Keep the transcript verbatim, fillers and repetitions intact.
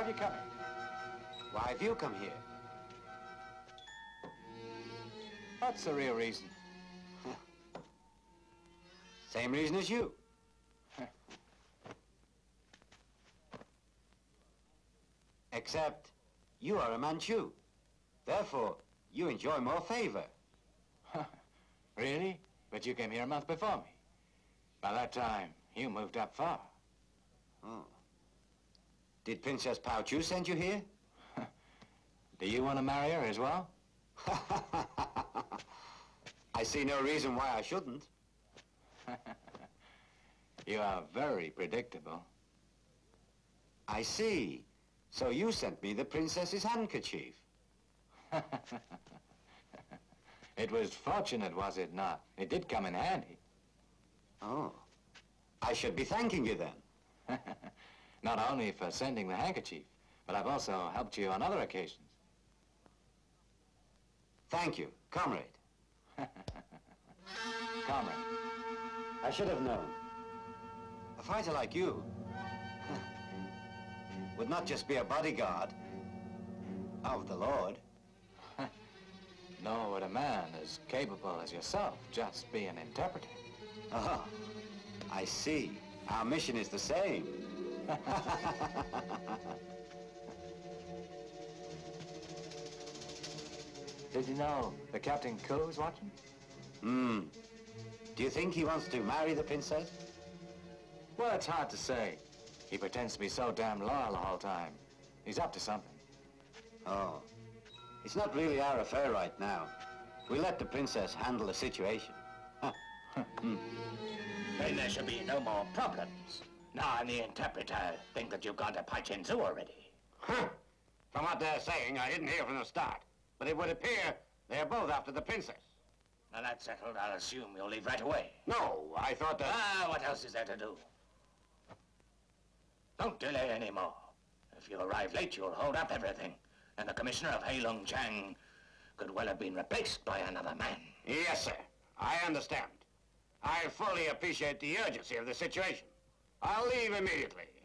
Why'd you come here? Why have you come here? What's the real reason? Same reason as you. Except you are a Manchu. Therefore, you enjoy more favor. Really? But you came here a month before me. By that time, you moved up far. Oh. Did Princess Pao Chu send you here? Do you want to marry her as well? I see no reason why I shouldn't. You are very predictable. I see. So you sent me the princess's handkerchief. It was fortunate, was it not? It did come in handy. Oh. I should be thanking you then. Not only for sending the handkerchief, but I've also helped you on other occasions. Thank you, comrade. Comrade. I should have known. A fighter like you would not just be a bodyguard of the Lord. Nor would a man as capable as yourself just be an interpreter. Oh, I see. Our mission is the same. Did you know the Captain Ko is watching? Hmm. Do you think he wants to marry the princess? Well, it's hard to say. He pretends to be so damn loyal the whole time. He's up to something. Oh. It's not really our affair right now. We let the princess handle the situation. Hmm. Then there should be no more problems. Now and the interpreter think that you've gone to Paichin Zoo already. Huh. From what they're saying, I didn't hear from the start. But it would appear they're both after the princess. Now that's settled, I'll assume you'll leave right away. No, I thought that... Ah, what else is there to do? Don't delay anymore. If you arrive late, you'll hold up everything. And the commissioner of Heilong Jiang could well have been replaced by another man. Yes, sir. I understand. I fully appreciate the urgency of the situation. I'll leave immediately.